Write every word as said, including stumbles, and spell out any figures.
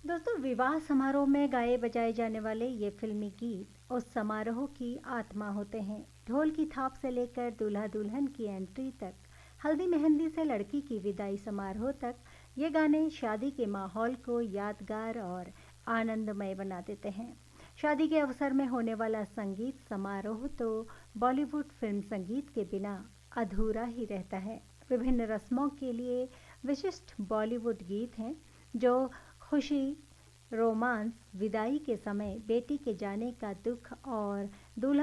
दोस्तों, विवाह समारोह में गाए बजाए जाने वाले ये फिल्मी गीत उस समारोह की आत्मा होते हैं। ढोल की थाप से लेकर दूल्हा दुल्हन की एंट्री तक, हल्दी मेहंदी से लड़की की विदाई समारोह तक, ये गाने शादी के माहौल को यादगार और आनंदमय बना देते हैं। शादी के अवसर में होने वाला संगीत समारोह तो बॉलीवुड फिल्म संगीत के बिना अधूरा ही रहता है। विभिन्न रस्मों के लिए विशिष्ट बॉलीवुड गीत हैं जो खुशी, रोमांस, विदाई के समय बेटी के जाने का दुख और दूल्हा